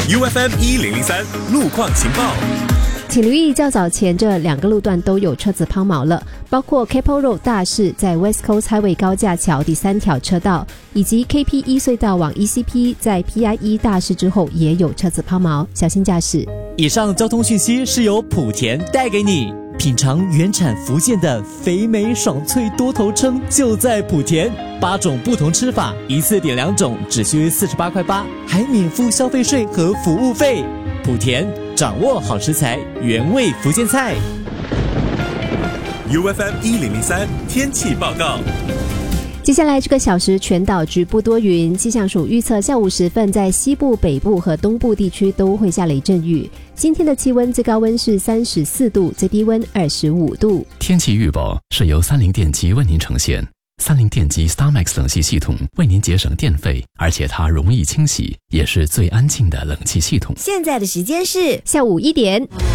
UFM1003 路况情报。 请留意较早前这2个路段都有车子抛锚了，包括 Keppel Road 大市在 West Coast Highway 高架桥第3条车道，以及 KP1 隧道往 ECP 在 PIE 大市之后也有车子抛锚，小心驾驶。 以上交通讯息是由莆田带给你。品尝原产福建的肥美爽脆多头鲭就在莆田，8种不同吃法，一次点2种，只需48块8，还免付消费税和服务费。莆田掌握好食材，原味福建菜。 UFM1003 天气报告。 接下来这个小时全岛局部多云，气象署预测下午时分在西部、北部和东部地区都会下雷阵雨。今天的气温最高温是34度，最低温25度。 天气预报是由30电机为您呈现。30电机 StarMax 冷气系统为您节省电费，而且它容易清洗，也是最安静的冷气系统。 现在的时间是下午1点。